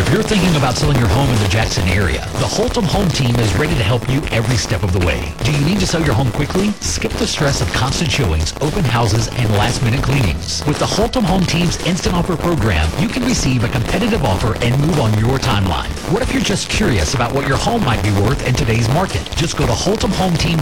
If you're thinking about selling your home in the Jackson area, the Holtom Home Team is ready to help you every step of the way. Do you need to sell your home quickly? Skip the stress of constant showings, open houses, and last-minute cleanings. With the Holtom Home Team's Instant Offer program, you can receive a competitive offer and move on your timeline. What if you're just curious about what your home might be worth in today's market? Just go to HoltomHomeTeam.com